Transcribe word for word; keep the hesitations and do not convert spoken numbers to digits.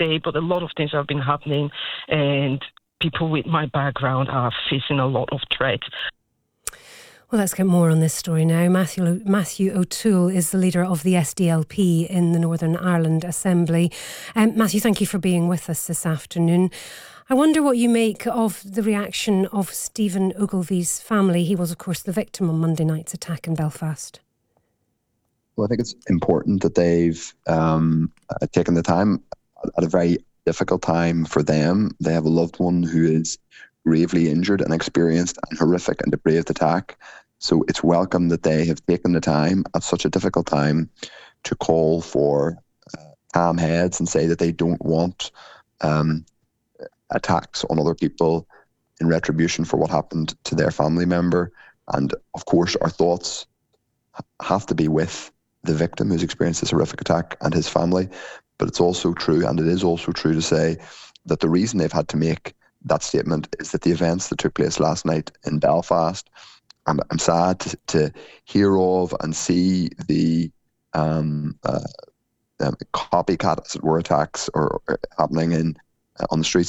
day, but a lot of things have been happening, and people with my background are facing a lot of threats. Well, let's get more on this story now. Matthew, Matthew O'Toole is the leader of the S D L P in the Northern Ireland Assembly. Um, Matthew, thank you for being with us this afternoon. I wonder what you make of the reaction of Stephen Ogilvy's family. He was, of course, the victim on Monday night's attack in Belfast. Well, I think it's important that they've um, taken the time at a very difficult time for them. They have a loved one who is gravely injured and experienced an horrific and depraved attack. So it's welcome that they have taken the time at such a difficult time to call for uh, calm heads and say that they don't want um, attacks on other people in retribution for what happened to their family member. And of course, our thoughts have to be with the victim who's experienced this horrific attack and his family. But it's also true, and it is also true to say that the reason they've had to make that statement is that the events that took place last night in Belfast, I'm, I'm sad to, to hear of and see the um, uh, um, copycat, as it were, attacks or, or happening in uh, on the streets